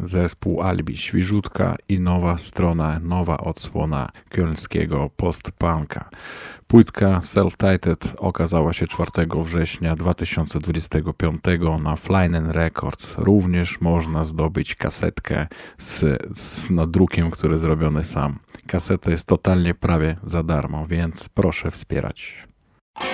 zespół Albi Świżutka i nowa strona, nowa odsłona kölskiego post-punka. Płytka Self-Titled okazała się 4 września 2025 na Flynen Records. Również można zdobyć kasetkę z nadrukiem, który zrobiony sam. Kaseta jest totalnie prawie za darmo, więc proszę wspierać.